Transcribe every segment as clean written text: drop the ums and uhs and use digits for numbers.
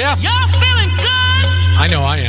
Yeah. Y'all feeling good? I know I am.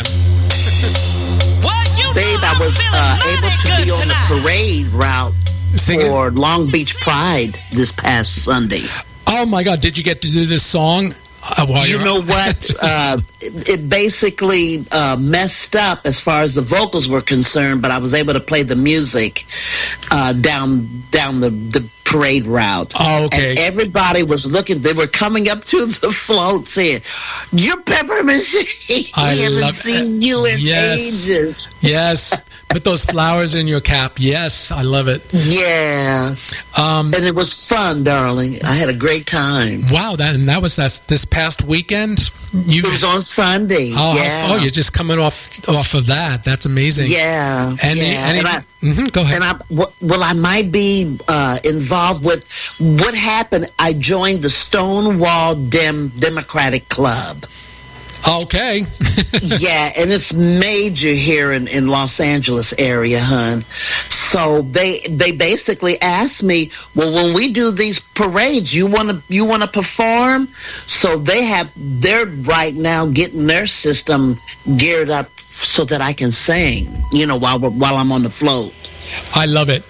Well, you Babe, know I I'm was feeling able mighty to good be on tonight. the parade route Sing it. for Long Beach Pride this past Sunday. Oh my God! Did you get to do this song? While You you're know what? It basically messed up as far as the vocals were concerned, but I was able to play the music down the parade route. Oh, okay. And everybody was looking. They were coming up to the float saying, "You're Peppermint Shea. I We haven't love- seen you in yes. ages." Yes. Put those flowers in your cap. Yes, I love it. Yeah. And it was fun, darling. I had a great time. Wow, that was this past weekend. You It was on Sunday. Yeah. you're just coming off of that. That's amazing. Yeah. And yeah. go ahead. And I might be involved with what happened. I joined the Stonewall Democratic Club. Okay. Yeah, and it's major here in Los Angeles area, hun. So they basically asked me, well, when we do these parades, you wanna perform? So they're right now getting their system geared up so that I can sing, while I'm on the float. I love it.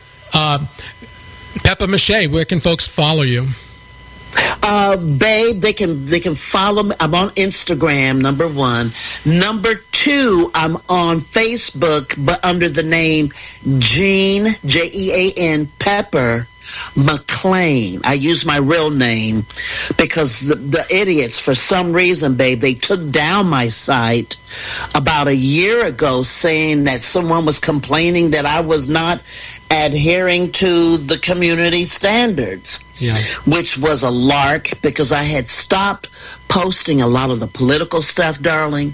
Peppa Mache, where can folks follow you? Babe, they can follow me. I'm on Instagram, number 1. Number 2, I'm on Facebook, but under the name Jean, Jean Pepper McLean. I use my real name because the idiots, for some reason, babe, they took down my site about a year ago saying that someone was complaining that I was not adhering to the community standards. Yeah. Which was a lark because I had stopped posting a lot of the political stuff, darling.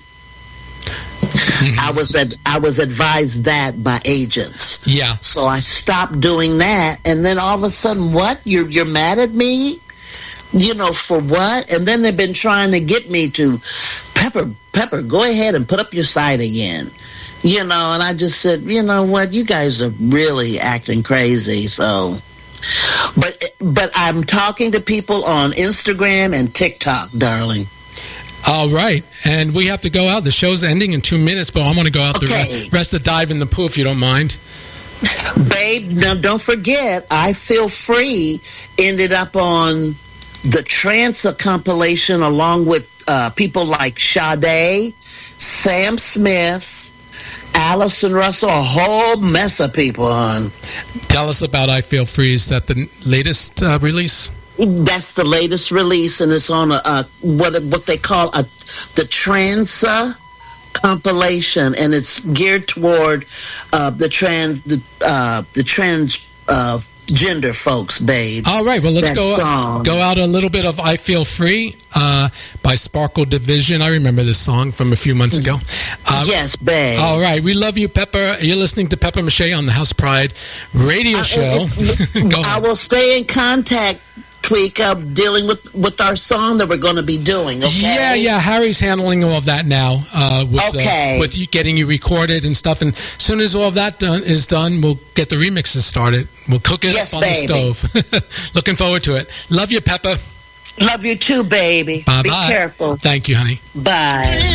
I was advised that by agents. Yeah. So I stopped doing that, and then all of a sudden, what? You're mad at me? For what? And then they've been trying to get me to Pepper, go ahead and put up your site again. And I just said, you know what? You guys are really acting crazy. So, but I'm talking to people on Instagram and TikTok, darling. All right. And we have to go out. The show's ending in 2 minutes, but I want to go out Okay. the rest of Dive in the Pool, if you don't mind. Babe, now don't forget, I Feel Free ended up on the Transa compilation along with people like Sade, Sam Smith, Allison Russell, a whole mess of people on. Tell us about I Feel Free. Is that the latest release? That's the latest release, and it's on what they call the Transa compilation, and it's geared toward the transgender folks, babe. All right, well, let's That go song. go out a little bit of I Feel Free by Sparkle Division. I remember this song from a few months ago. Yes, babe. All right, we love you, Pepper. You're listening to Pepper Mache on the House Pride radio show. Go I ahead. will stay in contact, Tweak, dealing with our song that we're going to be doing, okay? Yeah. Harry's handling all of that now Okay. with you getting you recorded and stuff. And as soon as all of that is done, we'll get the remixes started. We'll cook it Yes, up on baby. the stove. Looking forward to it. Love you, Pepper. Love you too, baby. Bye-bye. Be careful. Thank you, honey. Bye.